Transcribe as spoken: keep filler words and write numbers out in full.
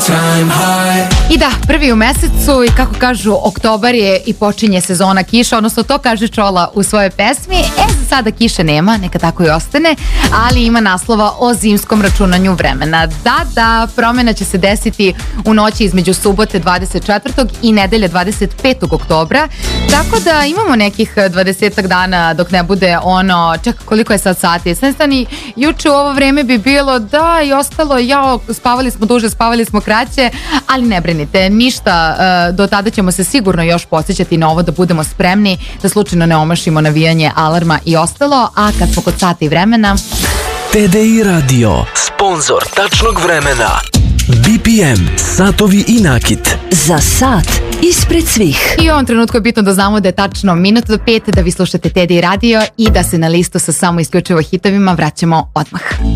I da, prvi u mesecu i kako kažu, oktobar je i počinje sezona kiša, odnosno to kaže Čola u svojoj pesmi. E, za sada kiše nema, neka tako i ostane, ali ima naslova o zimskom računanju vremena. Da, da, promjena će se desiti u noći između subote dvadeset četvrtog i nedelje dvadeset petog oktobra, tako da imamo nekih dvadesetak dana dok ne bude ono, čekaj, koliko je sad sati? Snestani, juče u ovo vreme bi bilo da i ostalo, jao, spavali smo duže, spavali smo kraće, ali ne brinite, ništa, do tada ćemo se sigurno još podsjećati na ovo da budemo spremni, da slučajno ne omašimo navijanje alarma i ostalo, a kad smo kod sata i vremena... T D I Radio, sponsor tačnog vremena. B P M, satovi i nakit. Za sat ispred svih. I u ovom trenutku je bitno da znamo da je tačno minut do pet, da vi slušate T D I Radio i da se na listu sa samo isključivo hitovima vraćamo odmah.